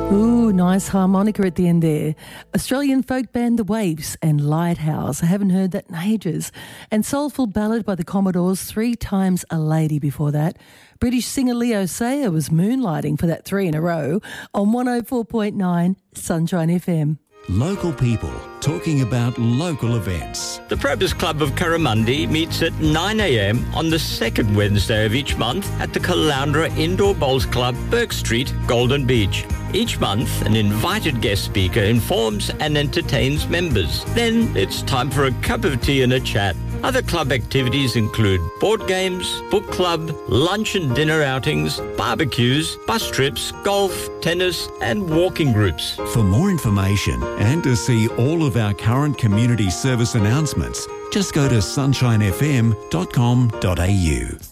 Ooh, nice harmonica at the end there. Australian folk band The Waves and Lighthouse. I haven't heard that in ages. And soulful ballad by the Commodores, 3 Times a Lady before that. British singer Leo Sayer was moonlighting for that 3 in a row on 104.9 Sunshine FM. Local people talking about local events. The Probus Club of Curramundi meets at 9 a.m. on the second Wednesday of each month at the Caloundra Indoor Bowls Club, Burke Street, Golden Beach. Each month, an invited guest speaker informs and entertains members. Then it's time for a cup of tea and a chat. Other club activities include board games, book club, lunch and dinner outings, barbecues, bus trips, golf, tennis and walking groups. For more information and to see all of our current community service announcements, just go to sunshinefm.com.au.